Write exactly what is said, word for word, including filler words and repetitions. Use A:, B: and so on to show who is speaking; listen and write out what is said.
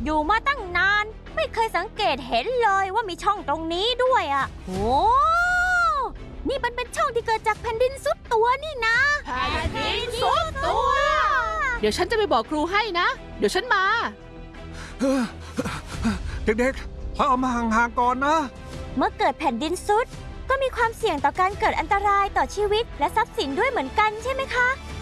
A: อยู่มาตั้งนานไม่เคยสังเกตเห็นเลยว่ามีช่องตรงนี้ด้วยอ่ะโอ้นี่มันเป็นช่องที่เกิดจากแผ่นดินซุดตัวนี่นะ
B: แผ่นดินซุดตัวเดี๋ยวฉันจะไปบอกครูให้นะเดี๋ยวฉันมา
C: เด็กๆถอยออกมาห่างๆก่อนนะ
A: เมื่อเกิดแผ่นดินซุดก็มีความเสี่ยงต่อการเกิดอันตรายต่อชีวิตและทรัพย์สินด้วยเหมือนกันใช่ไหมคะ